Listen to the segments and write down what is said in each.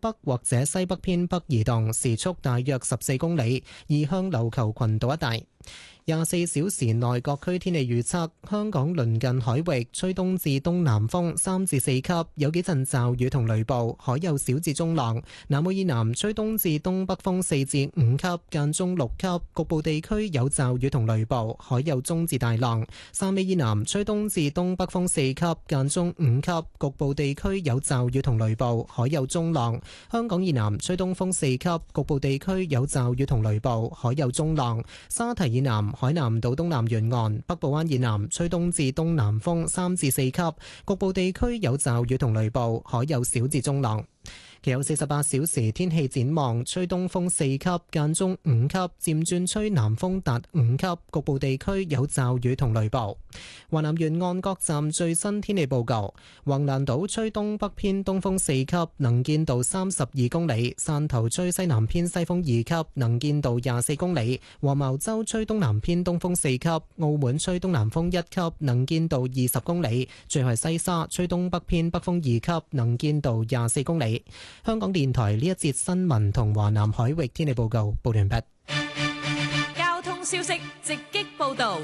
北或者西北偏北移動，時速大約14公里，移向琉球群島一帶。24小時內各區天氣預測：香港鄰近海域吹東至東南風3至4級，有幾陣驟雨同雷暴，海有小至中浪。南澳以南吹東至東北風4至5級，間中6級，局部地區有驟雨同雷暴，海有中至大浪。汕尾以南吹東至東北風4級，間中5級，局部地區有驟雨同雷暴，海有中浪。香港以南吹東風4級，局部地區有驟雨同雷暴，海有中浪。沙堤以南海南島東南沿岸、北部灣以南吹東至東南風3至4級，局部地區有驟雨同雷暴，海有小至中浪。其後48小時天氣展望：吹東風4級，間中5級，漸轉吹南風達5級，局部地區有驟雨同雷暴。華南沿岸各站最新天氣報告：橫瀾島吹東北偏東風4級，能見度32公里；汕頭吹西南偏西風2級，能見度24公里；黃茅洲吹東南偏東風4級，澳門吹東南風1級，能見度20公里；最後係西沙吹東北偏北風2級，能見度24公里。香港電台呢一節新聞同華南海域天氣報告報完畢。 交通消息直擊報道。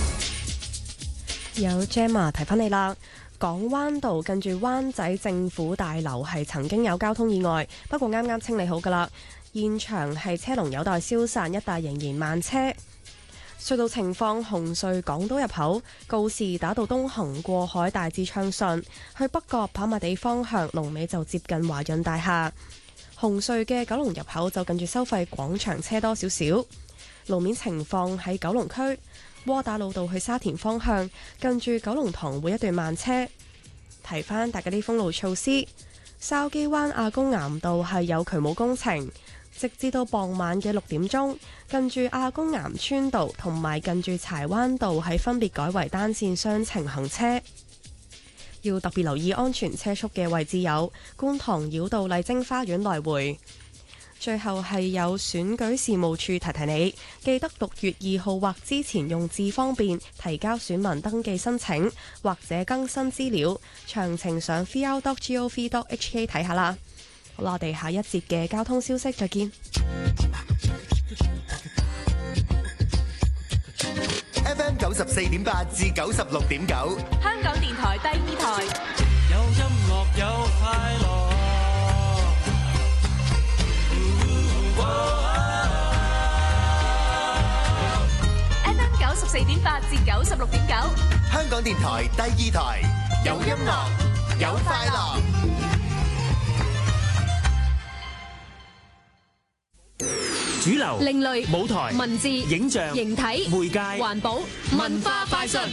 有 Gemma 提翻你啦，港灣道近住灣仔政府大樓係曾經有交通意外，不過啱啱清理好噶啦，現場係車龍有待消散，一帶仍然慢車。隧道情況：紅隧港島入口告士打道東行過海大致暢順，去北角跑馬地方向龍尾就接近華潤大廈。紅隧嘅九龍入口就近住收費廣場車多少少。路面情況喺九龍區窩打老道去沙田方向近住九龍塘會一段慢車。提翻大家啲封路措施，筲箕灣亞公岩道係有渠務工程。直至到傍晚嘅6點鐘，近住亞公岩村道同埋近住柴灣道係分別改為單線雙程行車。要特別留意安全車速嘅位置有觀塘繞道麗晶花園來回。最後係有選舉事務處提提你，記得6月2號或之前用智方便提交選民登記申請或者更新資料，詳情上 vr.gov.hk 睇下啦。好啦，我哋下一節嘅交通消息再見。 FM 94.8至96.9， 香港電台第2台， 有音樂有快樂。 FM 94.8至96.9， 香港電台第2台，有音樂有快樂。 主流、 另類、 舞台、 文字、 影像、 形體、 媒介、 環保、文化快訊。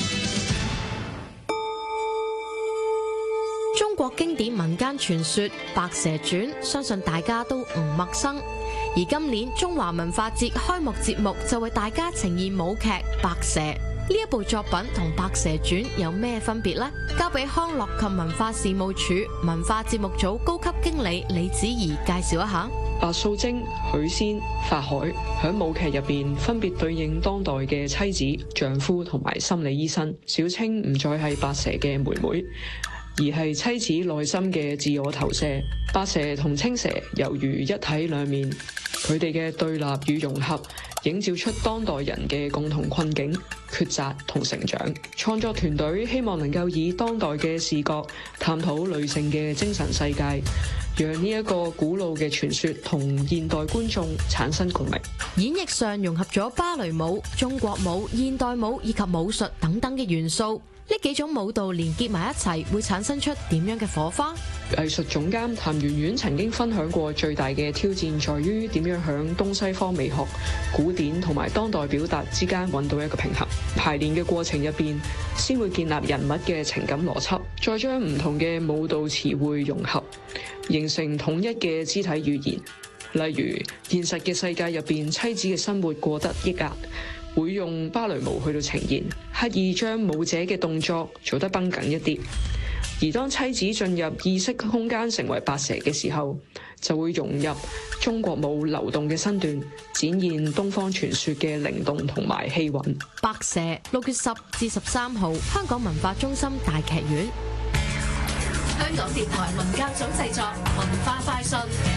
中國經典民間傳說《白蛇傳》，相信大家都唔陌生。而今年中華文化節開幕節目就為大家呈現舞劇《白蛇》。呢一部作品同《白蛇傳》有咩分別呢？交俾康樂及文化事務署文化節目組高級經理李子怡介紹一下。 白素貞、許仙、法海喺舞劇入邊分別對應當代嘅妻子、丈夫同埋心理醫生。小青唔再係白蛇嘅妹妹，而係妻子內心嘅自我投射。白蛇同青蛇猶如一體兩面，佢哋嘅對立與融合，映照出當代人嘅共同困境、抉擇同成長。創作團隊希望能夠以當代嘅視角探討女性嘅精神世界，讓呢一個古老嘅傳說同現代觀眾產生共鳴。 演繹上融合咗芭蕾舞、中國舞、現代舞以及武術等等嘅元素。呢幾種舞蹈連結埋一齊，會產生出點樣嘅火花？ 藝術總監譚圓圓曾經分享過，最大嘅挑戰在於點樣響東西方美學、古典同埋當代表達之間揾到一個平衡。排練嘅過程入邊，先會建立人物嘅情感邏輯，再將唔同嘅舞蹈詞彙融合，形成統一嘅肢體語言。例如現實嘅世界入邊，妻子嘅生活過得抑壓，會用芭蕾舞去到呈現，刻意將舞者嘅動作做得繃緊一啲。而當妻子進入意識空間成為白蛇嘅時候，就會融入中國舞流動嘅身段，展現東方傳說嘅靈動同埋氣韻。 白蛇6月10至13號，香港文化中心大劇院。香港電台文教組製作，文化快訊。